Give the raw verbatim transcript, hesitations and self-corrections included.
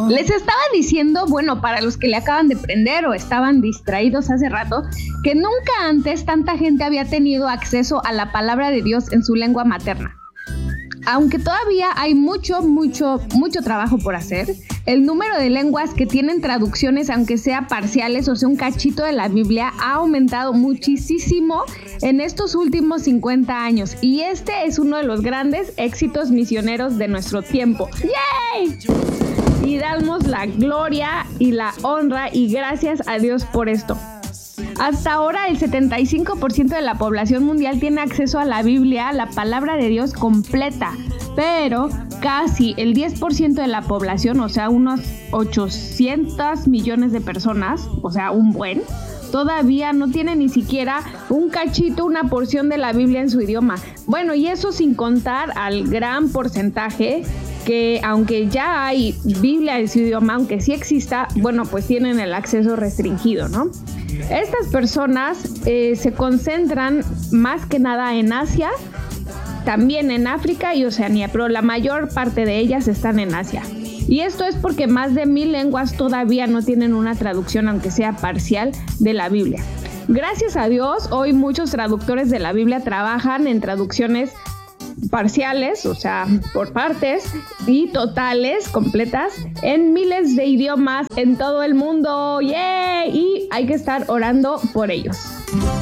Les estaba diciendo, bueno, para los que le acaban de prender o estaban distraídos hace rato, que nunca antes tanta gente había tenido acceso a la palabra de Dios en su lengua materna. Aunque todavía hay mucho, mucho, mucho trabajo por hacer, el número de lenguas que tienen traducciones, aunque sea parciales o sea un cachito de la Biblia, ha aumentado muchísimo en estos últimos cincuenta años. Y este es uno de los grandes éxitos misioneros de nuestro tiempo. ¡Yay! Y damos la gloria y la honra y gracias a Dios por esto. Hasta ahora el setenta y cinco por ciento de la población mundial tiene acceso a la Biblia, la palabra de Dios completa, pero casi el diez por ciento de la población, o sea unos ochocientos millones de personas, o sea un buen, todavía no tiene ni siquiera un cachito, una porción de la Biblia en su idioma. Bueno, y eso sin contar al gran porcentaje que aunque ya hay Biblia en su idioma, aunque sí exista, bueno, pues tienen el acceso restringido, ¿no? Estas personas eh, se concentran más que nada en Asia, también en África y Oceanía, pero la mayor parte de ellas están en Asia. Y esto es porque más de mil lenguas todavía no tienen una traducción, aunque sea parcial, de la Biblia. Gracias a Dios, hoy muchos traductores de la Biblia trabajan en traducciones parciales, o sea, por partes, y totales, completas, en miles de idiomas en todo el mundo. ¡Yay! Y hay que estar orando por ellos.